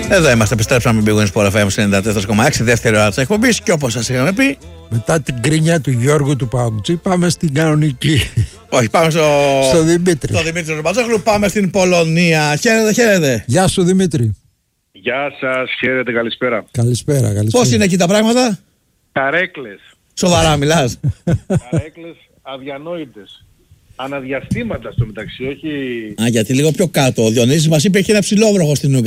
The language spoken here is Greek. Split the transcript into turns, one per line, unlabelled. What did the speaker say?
Εδώ είμαστε, επιστρέψαμε με Big Wins Sport FM 94,6, δεύτερη ώρα της εκπομπής και όπως σας είχαμε πει.
Μετά την κρίνια του Γιώργου του Παοκτζή πάμε στην κανονική.
Όχι, πάμε
στο Δημήτρη.
Στο Δημήτρη Ρομπατζόγλου, πάμε στην Πολωνία. Χαίρετε, χαίρετε.
Γεια σου Δημήτρη.
Γεια σας, χαίρετε, καλησπέρα.
Καλησπέρα.
Πώς είναι εκεί τα πράγματα?
Καρέκλες.
Σοβαρά μιλάς?
Καρέκλες αδιανόητες. Αναδιαστήματα στο μεταξύ, όχι...
Γιατί λίγο πιο κάτω ο Διονύσης μας είπε έχει ένα ψηλόβροχο στην Ουγγαρία.